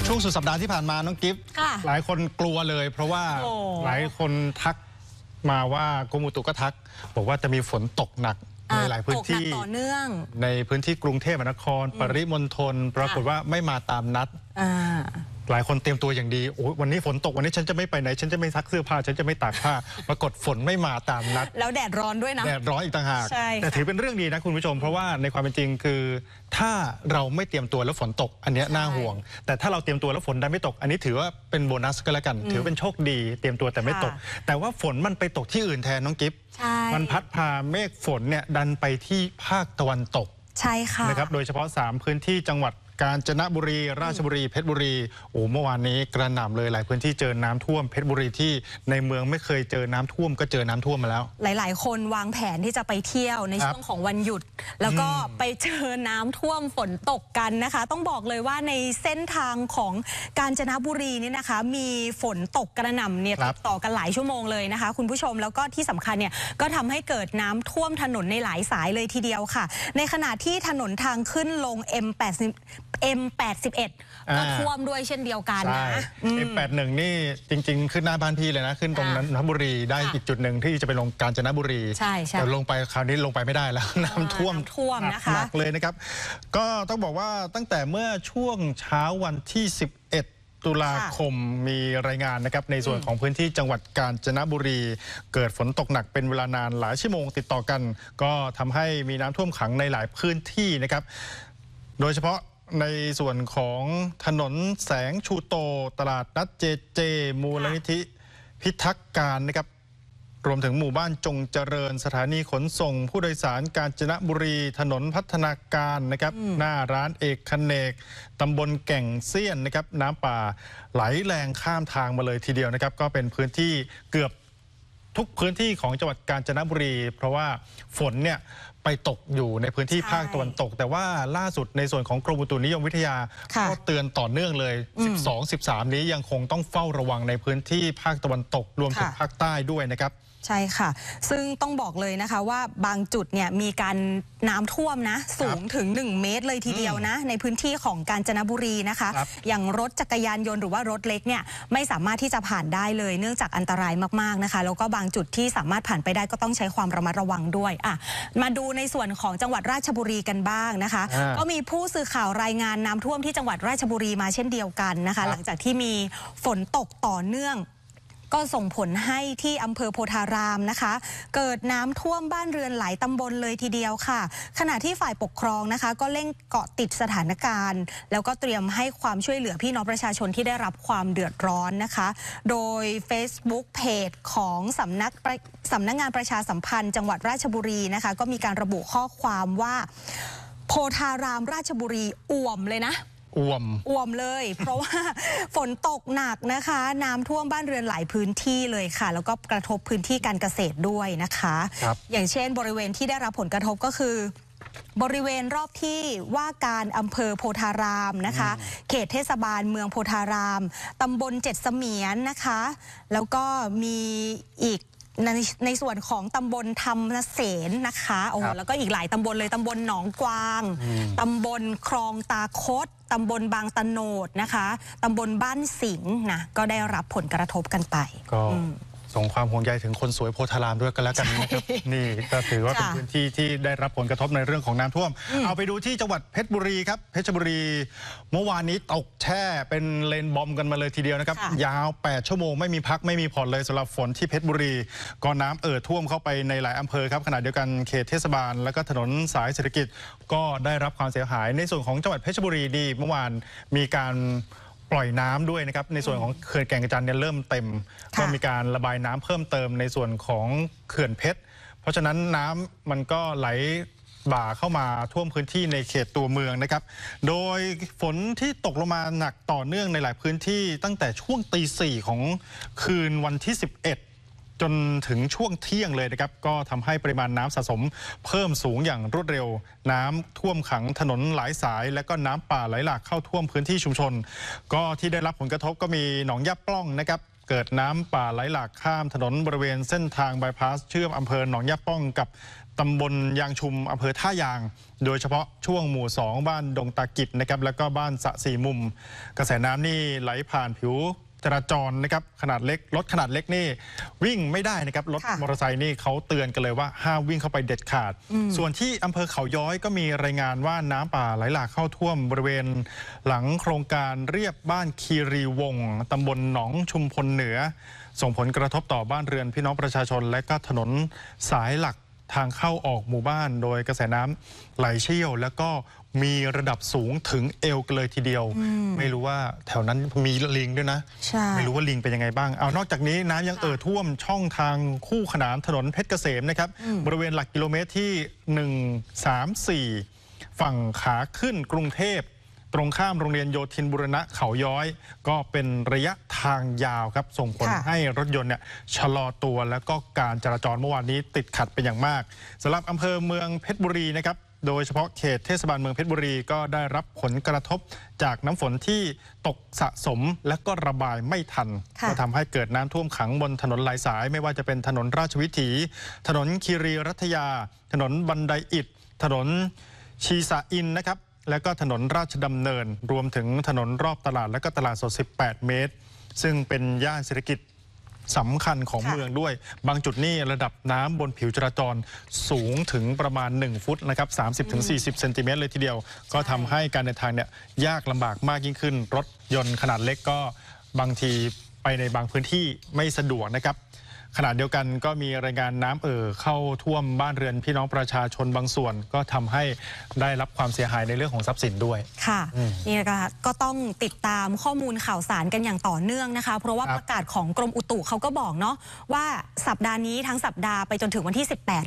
ช่วงสุดสัปดาห์ที่ผ่านมาน้องกิฟต์หลายคนกลัวเลยเพราะว่าหลายคนทักมาว่ากรมอุตุก็ทักบอกว่าจะมีฝนตกหนักในหลายพื้นที่ต่อเนื่องในพื้นที่กรุงเทพมหานครปริมณฑลปรากฏว่าไม่มาตามนัดหลายคนเตรียมตัวอย่างดีโอ้วันนี้ฝนตกวันนี้ฉันจะไม่ไปไหนฉันจะไม่ซักเสื้อผ้าฉันจะไม่ตากผ้าปรากฏฝนไม่มาตามนัดแล้วแดดร้อนด้วยนะแดดร้อนอีกต่างหากแต่ถือเป็นเรื่องดีนะคุณผู้ชมเพราะว่าในความเป็นจริงคือถ้าเราไม่เตรียมตัวแล้วฝนตกอันนี้น่าห่วงแต่ถ้าเราเตรียมตัวแล้วฝนดันไม่ตกอันนี้ถือว่าเป็นโบนัสก็แล้วกันถือเป็นโชคดีเตรียมตัวแต่ไม่ตกแต่ว่าฝนมันไปตกที่อื่นแทนน้องกิฟต์มันพัดพาเมฆฝนเนี่ยดันไปที่ภาคตะวันตกใช่ค่ะนะครับโดยเฉพาะ3พื้นที่จังหวัดกาญจนบุรีราชบุรีเพชรบุรีโอ้เมื่อวานนี้กระหน่ำเลยหลายพื้นที่เจอน้ำท่วมเพชรบุรีที่ในเมืองไม่เคยเจอน้ำท่วมก็เจอน้ำท่วมมาแล้วหลายๆคนวางแผนที่จะไปเที่ยวในช่วงของวันหยุดแล้วก็ไปเจอน้ำท่วมฝนตกกันนะคะต้องบอกเลยว่าในเส้นทางของกาญจนบุรีนี่นะคะมีฝนตกกระหน่ำเนี่ยติดต่อกันหลายชั่วโมงเลยนะคะคุณผู้ชมแล้วก็ที่สำคัญเนี่ยก็ทำให้เกิดน้ำท่วมถนนในหลายสายเลยทีเดียวค่ะในขณะที่ถนนทางขึ้นลง M81 ก็ท่วมด้วยเช่นเดียวกันนะ M81 นี่จริงๆขึ้นหน้าบ้านพี่เลยนะขึ้นตรงนนทบุรีได้อีกจุดหนึ่งที่จะไปลงกาญจนบุรีแต่ลงไปคราวนี้ลงไปไม่ได้แล้วน้ำท่วมนะคะหนักเลยนะครับก็ต้องบอกว่าตั้งแต่เมื่อช่วงเช้าวันที่11ตุลาคมมีรายงานนะครับในส่วนของพื้นที่จังหวัดกาญจนบุรีเกิดฝนตกหนักเป็นเวลานานหลายชั่วโมงติดต่อกันก็ทำให้มีน้ำท่วมขังในหลายพื้นที่นะครับโดยเฉพาะในส่วนของถนนแสงชูโตตลาดนัดเจมูลนิธิพิทักษ์การนะครับรวมถึงหมู่บ้านจงเจริญสถานีขนส่งผู้โดยสารกาญจนบุรีถนนพัฒนาการนะครับหน้าร้านเอกคเนกตำบลแก่งเซียนนะครับน้ำป่าไหลแรงข้ามทางมาเลยทีเดียวนะครับก็เป็นพื้นที่เกือบทุกพื้นที่ของจังหวัดกาญจนบุรีเพราะว่าฝนเนี่ยไปตกอยู่ในพื้นที่ภาคตะวันตกแต่ว่าล่าสุดในส่วนของกรมอุตุนิยมวิทยาก็เตือนต่อเนื่องเลย12-13นี้ยังคงต้องเฝ้าระวังในพื้นที่ภาคตะวันตกรวมถึงภาคใต้ด้วยนะครับใช่ค่ะซึ่งต้องบอกเลยนะคะว่าบางจุดเนี่ยมีการน้ำท่วมนะสูงถึง1 เมตรเลยทีเดียวนะในพื้นที่ของกาญจนบุรีนะคะอย่างรถจักรยานยนต์หรือว่ารถเล็กเนี่ยไม่สามารถที่จะผ่านได้เลยเนื่องจากอันตรายมากๆนะคะแล้วก็บางจุดที่สามารถผ่านไปได้ก็ต้องใช้ความระมัดระวังด้วยมาดูในส่วนของจังหวัดราชบุรีกันบ้างนะคะก็มีผู้สื่อข่าวรายงานน้ำท่วมที่จังหวัดราชบุรีมาเช่นเดียวกันนะคะหลังจากที่มีฝนตกต่อเนื่องก็ส่งผลให้ที่อำเภอโพธารามนะคะเกิดน้ำท่วมบ้านเรือนหลายตำบลเลยทีเดียวค่ะขณะที่ฝ่ายปกครองนะคะก็เร่งเกาะติดสถานการณ์แล้วก็เตรียมให้ความช่วยเหลือพี่น้องประชาชนที่ได้รับความเดือดร้อนนะคะโดย Facebook เพจของสำนักงานประชาสัมพันธ์จังหวัดราชบุรีนะคะก็มีการระบุข้อความว่าโพธารามราชบุรีอ่วมเลยนะอ่วมเลยเพราะว่าฝนตกหนักนะคะน้ำท่วมบ้านเรือนหลายพื้นที่เลยค่ะแล้วก็กระทบพื้นที่การเกษตรด้วยนะคะอย่างเช่นบริเวณที่ได้รับผลกระทบก็คือบริเวณรอบที่ว่าการอำเภอโพธารามนะคะเขตเทศบาลเมืองโพธารามตำบล7 เสมียนนะคะแล้วก็มีอีกในส่วนของตำบลธรรมเสนนะคะโอ้แล้วก็อีกหลายตำบลเลยตำบลหนองกวางตำบลคลองตาคดตำบลบางตะโนดนะคะตำบลบ้านสิงห์นะก็ได้รับผลกระทบกันไปก็ส่งความห่วงใยถึงคนสวยโพธารามด้วยกันแล้วกันนะครับนี่ก็ถือว่าเป็นพื้นที่ที่ได้รับผลกระทบในเรื่องของน้ำท่วมเอาไปดูที่จังหวัดเพชรบุรีครับเพชรบุรีเมื่อวานนี้ตกแช่เป็นเลนบอมกันมาเลยทีเดียวนะครับยาว8 ชั่วโมงไม่มีพักไม่มีผ่อนเลยสำหรับฝนที่เพชรบุรีก็น้ำท่วมเข้าไปในหลายอำเภอครับขณะเดียวกันเขตเทศบาลแล้วก็ถนนสายเศรษฐกิจก็ได้รับความเสียหายในส่วนของจังหวัดเพชรบุรีดีเมื่อวานมีการปล่อยน้ำด้วยนะครับในส่วนของเขื่อนแก่งกระจานเนี่ยเริ่มเต็มก็มีการระบายน้ำเพิ่มเติมในส่วนของเขื่อนเพชรเพราะฉะนั้นน้ำมันก็ไหลบ่าเข้ามาท่วมพื้นที่ในเขตตัวเมืองนะครับโดยฝนที่ตกลงมาหนักต่อเนื่องในหลายพื้นที่ตั้งแต่ช่วงตี 4ของคืนวันที่11จนถึงช่วงเที่ยงเลยนะครับก็ทำให้ปริมาณน้ำสะสมเพิ่มสูงอย่างรวดเร็วน้ำท่วมขังถนนหลายสายและก็น้ำป่าไหลหลากเข้าท่วมพื้นที่ชุมชนก็ที่ได้รับผลกระทบก็มีหนองยาปล้องนะครับเกิดน้ำป่าไหลหลากข้ามถนนบริเวณเส้นทางบายพาสเชื่อมอำเภอหนองยาปล้องกับตำบลยางชุมอำเภอท่ายางโดยเฉพาะช่วงหมู่ 2 บ้านดงตากิจนะครับแล้วก็บ้านสะสี่มุมกระแสน้ำนี่ไหลผ่านผิวจราจรนะครับขนาดเล็กรถขนาดเล็กนี่วิ่งไม่ได้นะครับรถมอเตอร์ไซค์นี่เขาเตือนกันเลยว่าห้ามวิ่งเข้าไปเด็ดขาดส่วนที่อำเภอเขาย้อยก็มีรายงานว่าน้ำป่าไหลหลากเข้าท่วมบริเวณหลังโครงการเรียบบ้านคีรีวงศ์ตำบลหนองชุมพลเหนือส่งผลกระทบต่อบ้านเรือนพี่น้องประชาชนและก็ถนนสายหลักทางเข้าออกหมู่บ้านโดยกระแสน้ำไหลเชี่ยวแล้วก็มีระดับสูงถึงเอวกันเลยทีเดียวไม่รู้ว่าแถวนั้นมีลิงด้วยนะไม่รู้ว่าลิงเป็นยังไงบ้างเอานอกจากนี้น้ำยังท่วมช่องทางคู่ขนานถนนเพชรเกษมนะครับบริเวณหลักกิโลเมตรที่ 134 ฝั่งขาขึ้นกรุงเทพตรงข้ามโรงเรียนโยธินบุรณะเขาย้อยก็เป็นระยะทางยาวครับส่งผลให้รถยนต์เนี่ยชะลอตัวแล้วก็การจราจรเมื่อวานนี้ติดขัดเป็นอย่างมากสำหรับอำเภอเมืองเพชรบุรีนะครับโดยเฉพาะเขตเทศบาลเมืองเพชรบุรีก็ได้รับผลกระทบจากน้ำฝนที่ตกสะสมและก็ระบายไม่ทันก็ทำให้เกิดน้ำท่วมขังบนถนนหลายสายไม่ว่าจะเป็นถนนราชวิถีถนนคีรีรัตยาถนนบันไดอิฐถนนชีสะอินนะครับและก็ถนนราชดำเนินรวมถึงถนนรอบตลาดและก็ตลาดสด18 เมตรซึ่งเป็นย่านเศรษฐกิจสำคัญของเมืองด้วยบางจุดนี่ระดับน้ำบนผิวจราจรสูงถึงประมาณ1 ฟุตนะครับ 30-40 เซนติเมตรเลยทีเดียวก็ทำให้การเดินทางเนี่ยยากลำบากมากยิ่งขึ้นรถยนต์ขนาดเล็กก็บางทีไปในบางพื้นที่ไม่สะดวกนะครับขณะเดียวกันก็มีรายงานน้ำเข้าท่วมบ้านเรือนพี่น้องประชาชนบางส่วนก็ทำให้ได้รับความเสียหายในเรื่องของทรัพย์สินด้วยค่ะนี่ก็ต้องติดตามข้อมูลข่าวสารกันอย่างต่อเนื่องนะคะเพราะว่าประกาศของกรมอุตุเขาก็บอกเนาะว่าสัปดาห์นี้ทั้งสัปดาห์ไปจนถึงวันที่18